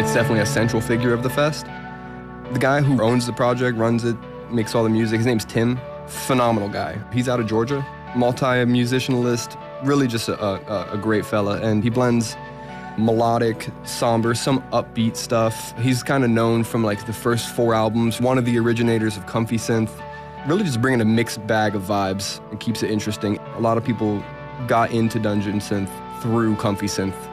It's definitely a central figure of the fest. The guy who owns the project, runs it, makes all the music, his name's Tim. Phenomenal guy. He's out of Georgia, multi-musicianalist, really just a great fella. And he blends melodic, somber, some upbeat stuff. He's kind of known from like the first 4 albums, one of the originators of Comfy Synth. Really just bringing a mixed bag of vibes and keeps it interesting. A lot of people got into Dungeon Synth through Comfy Synth.